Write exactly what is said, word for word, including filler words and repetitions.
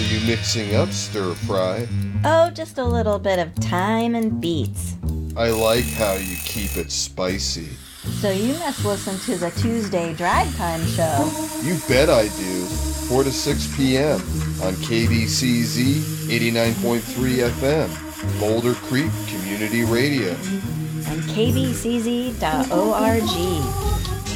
you mixing up, Stir Fry? Oh, just a little bit of thyme and beets. I like how you keep it spicy. So you must listen to the Tuesday Drag Time show. You bet I do. four to six p.m. on K B C Z eighty-nine point three F M, Boulder Creek Community Radio. And K B C Z dot org.